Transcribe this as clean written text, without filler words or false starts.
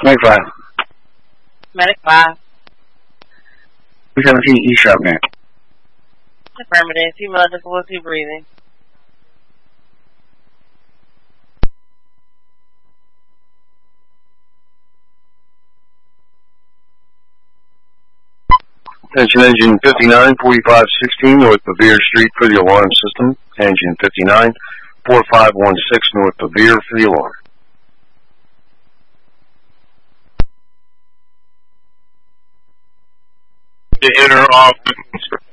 Medic 5. Medic 5. 217 East Sharp now. Affirmative. Female difficulty breathing. Attention engine 59, 4516 North Bevere Street for the alarm system. Engine 59, 4516 North Bevere for the alarm. The inner office